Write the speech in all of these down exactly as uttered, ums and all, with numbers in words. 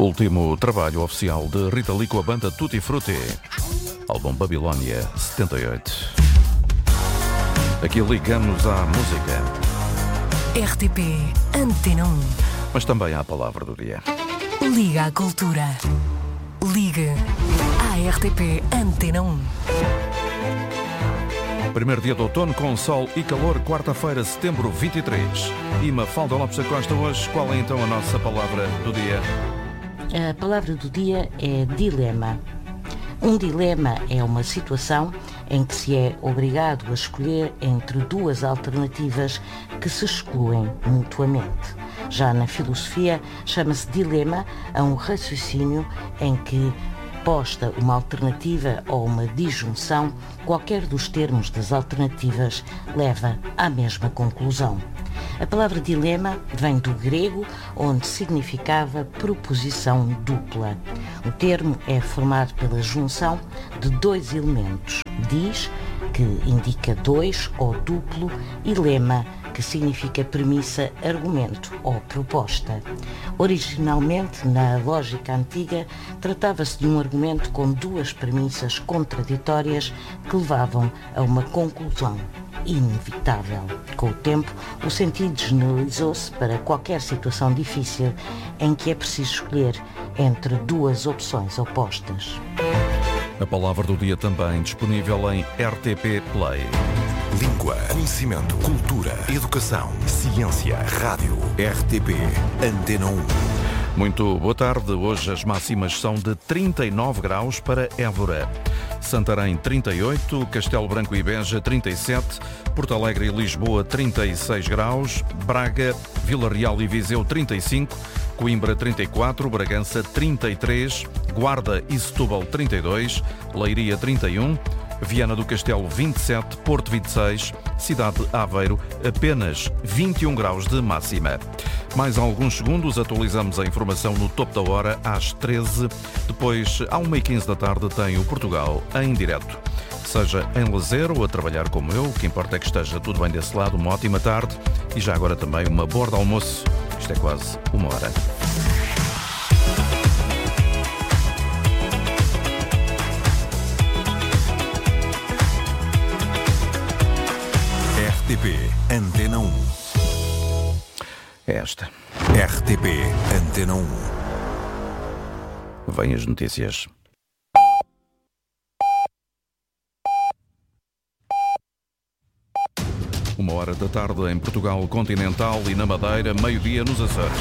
Último trabalho oficial de Rita Lee com a banda Tutti Frutti. Álbum Babilónia setenta e oito. Aqui ligamos à música. R T P Antena um. Mas também à palavra do dia. Liga à cultura. Ligue à R T P Antena um. Primeiro dia de outono com sol e calor, quarta-feira, setembro vinte e três. E Mafalda Lopes da Costa, hoje, qual é então a nossa palavra do dia? A palavra do dia é dilema. Um dilema é uma situação em que se é obrigado a escolher entre duas alternativas que se excluem mutuamente. Já na filosofia, chama-se dilema a um raciocínio em que, posta uma alternativa ou uma disjunção, qualquer dos termos das alternativas leva à mesma conclusão. A palavra dilema vem do grego, onde significava proposição dupla. O termo é formado pela junção de dois elementos, dis, que indica dois ou duplo, e lema, que significa premissa, argumento ou proposta. Originalmente, na lógica antiga, tratava-se de um argumento com duas premissas contraditórias que levavam a uma conclusão inevitável. Com o tempo, o sentido generalizou-se para qualquer situação difícil em que é preciso escolher entre duas opções opostas. A palavra do dia também disponível em R T P Play. Língua, conhecimento, cultura, educação, ciência, rádio. R T P Antena um. Muito boa tarde. Hoje as máximas são de trinta e nove graus para Évora, Santarém trinta e oito, Castelo Branco e Beja trinta e sete, Porto Alegre e Lisboa trinta e seis graus, Braga, Vila Real e Viseu trinta e cinco, Coimbra trinta e quatro, Bragança trinta e três, Guarda e Setúbal trinta e dois, Leiria trinta e um, Viana do Castelo vinte e sete, Porto vinte e seis, Cidade de Aveiro apenas vinte e um graus de máxima. Mais alguns segundos, atualizamos a informação no topo da hora às treze. Depois, à uma e quinze da tarde, tem o Portugal em direto. Seja em lazer ou a trabalhar como eu, o que importa é que esteja tudo bem desse lado. Uma ótima tarde e já agora também uma boa hora de almoço. Isto é quase uma hora. R T P Antena um. É esta. R T P Antena um. Vêm as notícias. Uma hora da tarde em Portugal continental e na Madeira, meio-dia nos Açores.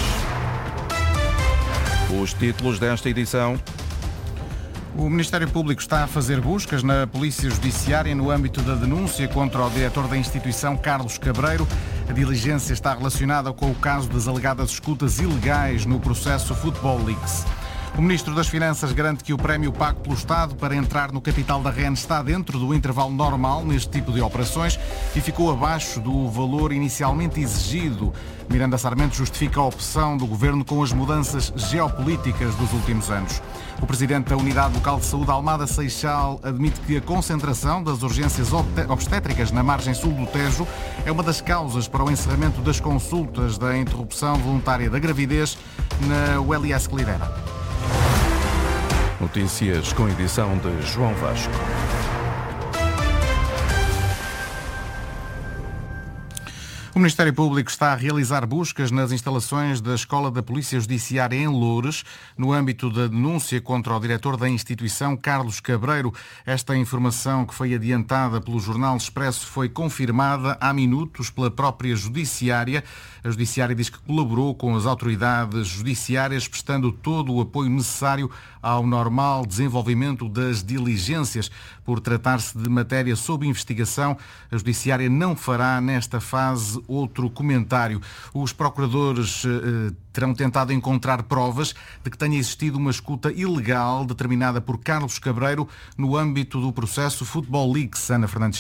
Os títulos desta edição. O Ministério Público está a fazer buscas na Polícia Judiciária no âmbito da denúncia contra o diretor da instituição, Carlos Cabreiro. A diligência está relacionada com o caso das alegadas escutas ilegais no processo Football Leaks. O Ministro das Finanças garante que o prémio pago pelo Estado para entrar no capital da R E N está dentro do intervalo normal neste tipo de operações e ficou abaixo do valor inicialmente exigido. Miranda Sarmento justifica a opção do Governo com as mudanças geopolíticas dos últimos anos. O Presidente da Unidade Local de Saúde, Almada Seixal, admite que a concentração das urgências obstétricas na margem sul do Tejo é uma das causas para o encerramento das consultas da interrupção voluntária da gravidez na U L S que lidera. Notícias com edição de João Vasco. O Ministério Público está a realizar buscas nas instalações da Escola da Polícia Judiciária em Loures, no âmbito da denúncia contra o diretor da instituição, Carlos Cabreiro. Esta informação, que foi adiantada pelo Jornal Expresso, foi confirmada há minutos pela própria Judiciária. A Judiciária diz que colaborou com as autoridades judiciárias, prestando todo o apoio necessário ao normal desenvolvimento das diligências. Por tratar-se de matéria sob investigação, a Judiciária não fará nesta fase outro comentário. Os procuradores eh, terão tentado encontrar provas de que tenha existido uma escuta ilegal determinada por Carlos Cabreiro no âmbito do processo Football Leaks. Ana Fernandes Silva.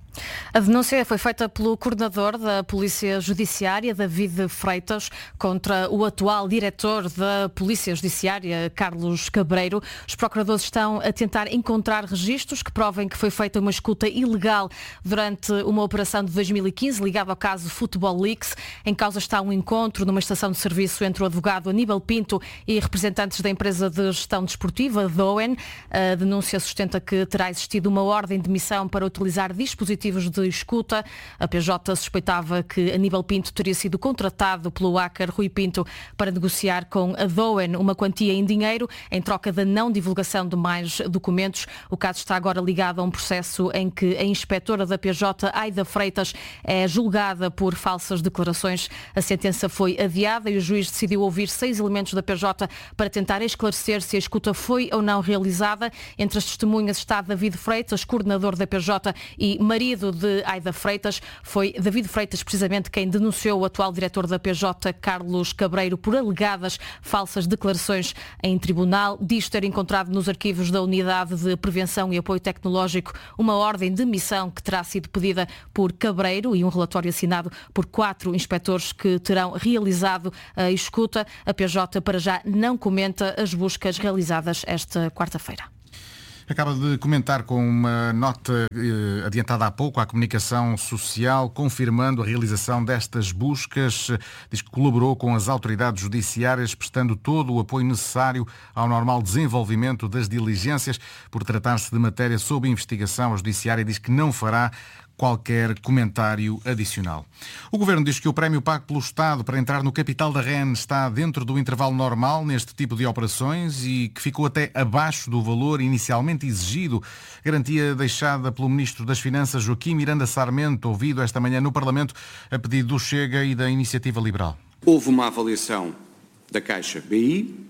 A denúncia foi feita pelo coordenador da Polícia Judiciária, David Freitas, contra o atual diretor da Polícia Judiciária, Carlos Cabreiro. Os procuradores estão a tentar encontrar registros que provem que foi feita uma escuta ilegal durante uma operação de dois mil e quinze ligada ao caso Football Leaks. Em causa está um encontro numa estação de serviço entre o advogado Aníbal Pinto e representantes da empresa de gestão desportiva, Doen. A denúncia sustenta que terá existido uma ordem de missão para utilizar dispositivos de escuta. A P J suspeitava que Aníbal Pinto teria sido contratado pelo hacker Rui Pinto para negociar com a Doen uma quantia em dinheiro em troca da não divulgação de mais documentos. O caso está agora ligado a um processo em que a inspetora da P J, Aida Freitas, é julgada por falsas declarações. A sentença foi adiada e o juiz decidiu ouvir seis elementos da P J para tentar esclarecer se a escuta foi ou não realizada. Entre as testemunhas está David Freitas, coordenador da P J e marido de Aida Freitas. Foi David Freitas precisamente quem denunciou o atual diretor da P J, Carlos Cabreiro, por alegadas falsas declarações em tribunal. Diz ter encontrado nos arquivos da Unidade de Prevenção e Apoio Tecnológico uma ordem de missão que terá sido pedida por Cabreiro e um relatório assinado por quatro inspectores que terão realizado a escuta. A P J para já não comenta as buscas realizadas esta quarta-feira. Acaba de comentar com uma nota eh, adiantada há pouco à comunicação social, confirmando a realização destas buscas. Diz que colaborou com as autoridades judiciárias, prestando todo o apoio necessário ao normal desenvolvimento das diligências. Por tratar-se de matéria sob investigação, a Judiciária diz que não fará qualquer comentário adicional. O Governo diz que o prémio pago pelo Estado para entrar no capital da R E N está dentro do intervalo normal neste tipo de operações e que ficou até abaixo do valor inicialmente exigido. Garantia deixada pelo Ministro das Finanças, Joaquim Miranda Sarmento, ouvido esta manhã no Parlamento a pedido do Chega e da Iniciativa Liberal. Houve uma avaliação da Caixa B I.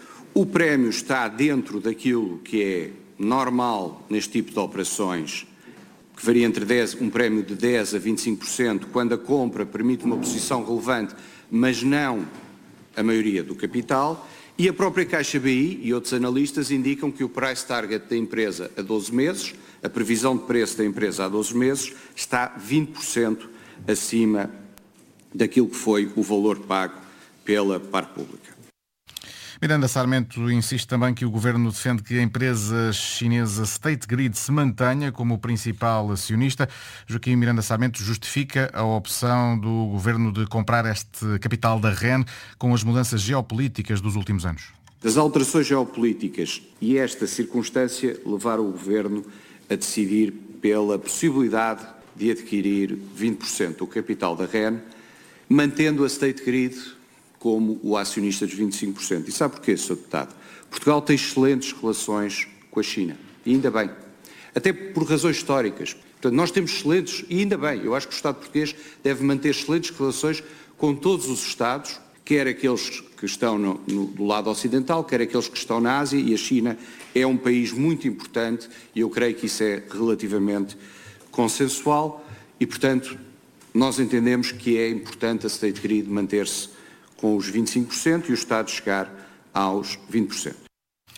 O prémio está dentro daquilo que é normal neste tipo de operações, que varia entre dez, um prémio de dez a vinte e cinco por cento, quando a compra permite uma posição relevante, mas não a maioria do capital, e a própria Caixa B I e outros analistas indicam que o price target da empresa a doze meses, a previsão de preço da empresa a doze meses, está vinte por cento acima daquilo que foi o valor pago pela parte pública. Miranda Sarmento insiste também que o Governo defende que a empresa chinesa State Grid se mantenha como o principal acionista. Joaquim Miranda Sarmento justifica a opção do Governo de comprar este capital da R E N com as mudanças geopolíticas dos últimos anos. As alterações geopolíticas e esta circunstância levaram o Governo a decidir pela possibilidade de adquirir vinte por cento do capital da R E N, mantendo a State Grid como o acionista dos vinte e cinco por cento. E sabe porquê, senhor Deputado? Portugal tem excelentes relações com a China. E ainda bem. Até por razões históricas. Portanto, nós temos excelentes, e ainda bem, eu acho que o Estado português deve manter excelentes relações com todos os Estados, quer aqueles que estão no, no, do lado ocidental, quer aqueles que estão na Ásia, e a China é um país muito importante, e eu creio que isso é relativamente consensual, e, portanto, nós entendemos que é importante a State Grid manter-se com os vinte e cinco por cento e o Estado chegar aos vinte por cento.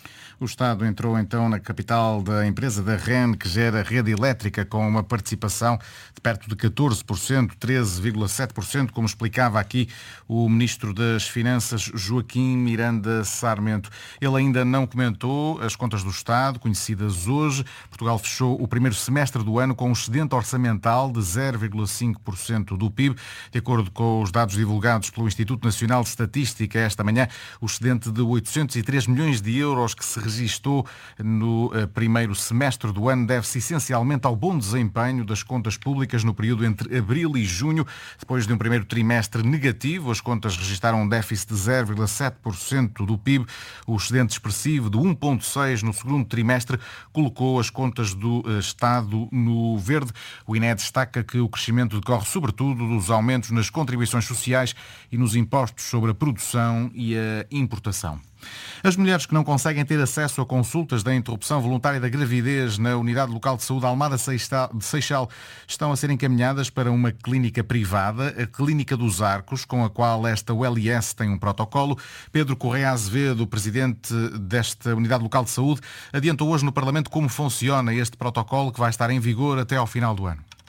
O Estado entrou então na capital da empresa da R E N, que gera rede elétrica, com uma participação de perto de catorze por cento, treze vírgula sete por cento, como explicava aqui o Ministro das Finanças, Joaquim Miranda Sarmento. Ele ainda não comentou as contas do Estado, conhecidas hoje. Portugal fechou o primeiro semestre do ano com um excedente orçamental de zero vírgula cinco por cento do P I B. De acordo com os dados divulgados pelo Instituto Nacional de Estatística esta manhã, o excedente de oitocentos e três milhões de euros que se registou no primeiro semestre do ano deve-se essencialmente ao bom desempenho das contas públicas no período entre abril e junho. Depois de um primeiro trimestre negativo, as contas registaram um déficit de zero vírgula sete por cento do P I B. O excedente expressivo de um vírgula seis por cento no segundo trimestre colocou as contas do Estado no verde. O I N E destaca que o crescimento decorre sobretudo dos aumentos nas contribuições sociais e nos impostos sobre a produção e a importação. As mulheres que não conseguem ter acesso a consultas da interrupção voluntária da gravidez na Unidade Local de Saúde Almada de Seixal estão a ser encaminhadas para uma clínica privada, a Clínica dos Arcos, com a qual esta U L S tem um protocolo. Pedro Correia Azevedo, presidente desta Unidade Local de Saúde, adiantou hoje no Parlamento como funciona este protocolo que vai estar em vigor até ao final do ano.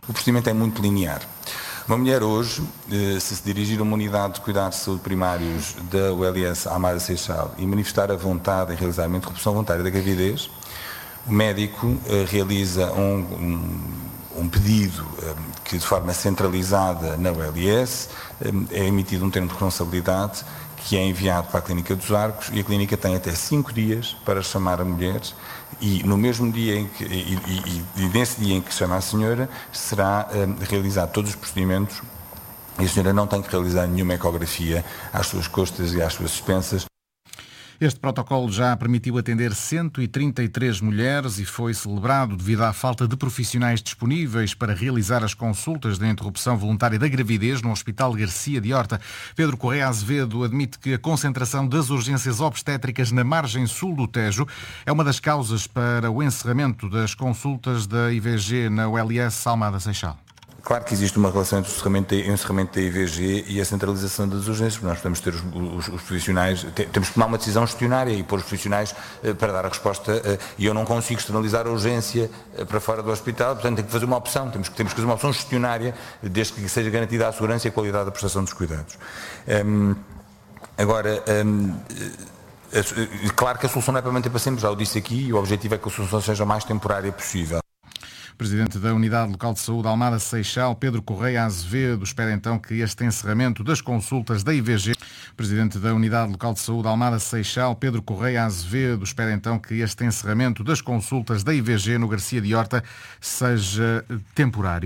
O procedimento é muito linear. Uma mulher hoje, se se dirigir a uma unidade de cuidados de saúde primários da U L S Almada Seixal e manifestar a vontade em realizar uma interrupção voluntária da gravidez, o médico uh, realiza um, um, um pedido uh, que de forma centralizada na U L S uh, é emitido um termo de responsabilidade que é enviado para a Clínica dos Arcos e a clínica tem até cinco dias para chamar a mulher e no mesmo dia em que, e, e, e nesse dia em que chama a senhora será uh, realizado todos os procedimentos e a senhora não tem que realizar nenhuma ecografia às suas costas e às suas suspensas. Este protocolo já permitiu atender cento e trinta e três mulheres e foi celebrado devido à falta de profissionais disponíveis para realizar as consultas de interrupção voluntária da gravidez no Hospital Garcia de Horta. Pedro Correia Azevedo admite que a concentração das urgências obstétricas na margem sul do Tejo é uma das causas para o encerramento das consultas da I V G na U L S Almada Seixal. Claro que existe uma relação entre o encerramento, o encerramento da I V G e a centralização das urgências, porque nós podemos ter os, os, os profissionais, temos que tomar uma decisão gestionária e pôr os profissionais uh, para dar a resposta uh, e eu não consigo externalizar a urgência uh, para fora do hospital, portanto tem que fazer uma opção, temos que, temos que fazer uma opção gestionária desde que seja garantida a segurança e a qualidade da prestação dos cuidados. Um, agora, um, uh, claro que a solução não é para manter para sempre, já o disse aqui, e o objetivo é que a solução seja a mais temporária possível. Presidente da Unidade Local de Saúde Almada Seixal, Pedro Correia Azevedo, espera então que este encerramento das consultas da I V G... Presidente da Unidade Local de Saúde Almada Seixal, Pedro Correia Azevedo, espera então que este encerramento das consultas da I V G no Garcia de Horta seja temporário.